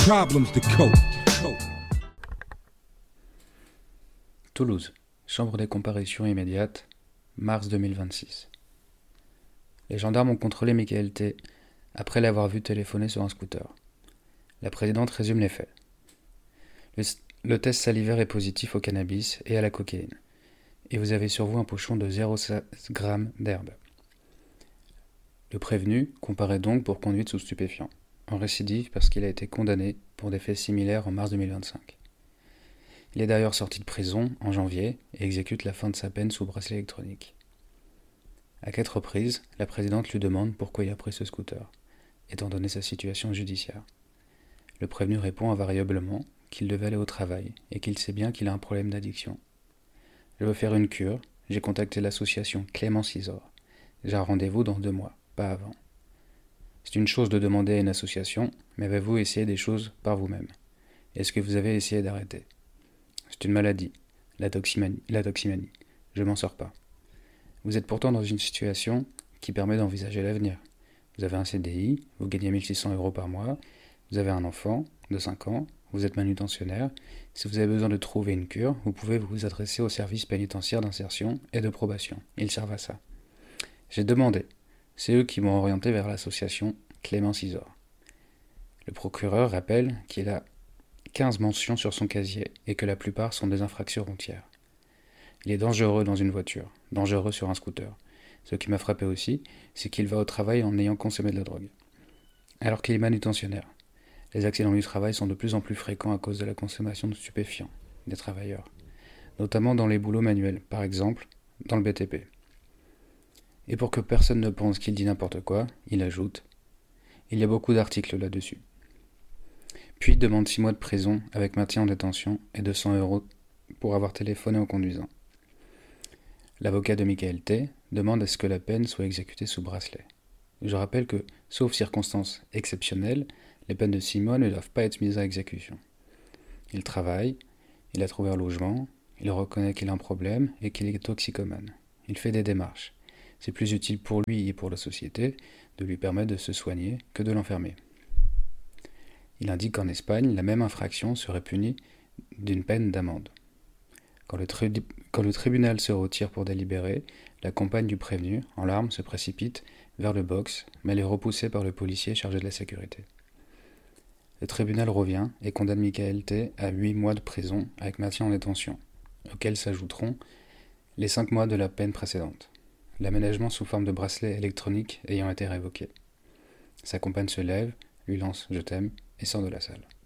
problems to cope. Toulouse, chambre des comparutions immédiates, mars 2026. Les gendarmes ont contrôlé Michael T. après l'avoir vu téléphoner sur un scooter. La présidente résume les faits. Le test salivaire est positif au cannabis et à la cocaïne. Et vous avez sur vous un pochon de 0,16 g d'herbe. Le prévenu comparaît donc pour conduite sous stupéfiant, en récidive parce qu'il a été condamné pour des faits similaires en mars 2025. Il est d'ailleurs sorti de prison en janvier et exécute la fin de sa peine sous bracelet électronique. À 4 reprises, la présidente lui demande pourquoi il a pris ce scooter, étant donné sa situation judiciaire. Le prévenu répond invariablement qu'il devait aller au travail et qu'il sait bien qu'il a un problème d'addiction. Je veux faire une cure, j'ai contacté l'association Clémence Isor. J'ai un rendez-vous dans 2 mois, pas avant. C'est une chose de demander à une association, mais avez-vous essayé des choses par vous-même? Est-ce que vous avez essayé d'arrêter? C'est une maladie, la toximanie. Je m'en sors pas. Vous êtes pourtant dans une situation qui permet d'envisager l'avenir. Vous avez un CDI, vous gagnez 1600 € par mois, vous avez un enfant de 5 ans, vous êtes manutentionnaire. Si vous avez besoin de trouver une cure, vous pouvez vous adresser au service pénitentiaire d'insertion et de probation. Ils servent à ça. J'ai demandé. C'est eux qui m'ont orienté vers l'association Clémence Isor. Le procureur rappelle qu'il a 15 mentions sur son casier et que la plupart sont des infractions routières. Il est dangereux dans une voiture, dangereux sur un scooter. Ce qui m'a frappé aussi, c'est qu'il va au travail en ayant consommé de la drogue. Alors qu'il est manutentionnaire. Les accidents du travail sont de plus en plus fréquents à cause de la consommation de stupéfiants des travailleurs, notamment dans les boulots manuels, par exemple dans le BTP. Et pour que personne ne pense qu'il dit n'importe quoi, il ajoute « Il y a beaucoup d'articles là-dessus ». Puis demande 6 mois de prison avec maintien en détention et 200 € pour avoir téléphoné en conduisant. L'avocat de Michael T. demande à ce que la peine soit exécutée sous bracelet. Je rappelle que, sauf circonstances exceptionnelles, les peines de 6 mois ne doivent pas être mises à exécution. Il travaille, il a trouvé un logement, il reconnaît qu'il a un problème et qu'il est toxicomane. Il fait des démarches. C'est plus utile pour lui et pour la société de lui permettre de se soigner que de l'enfermer. Il indique qu'en Espagne, la même infraction serait punie d'une peine d'amende. Quand le tribunal se retire pour délibérer, la compagne du prévenu, en larmes, se précipite vers le box, mais elle est repoussée par le policier chargé de la sécurité. Le tribunal revient et condamne Michael T. à 8 mois de prison avec maintien en détention, auxquels s'ajouteront les 5 mois de la peine précédente, l'aménagement sous forme de bracelet électronique ayant été révoqué. Sa compagne se lève, lui lance « Je t'aime » et sort de la salle.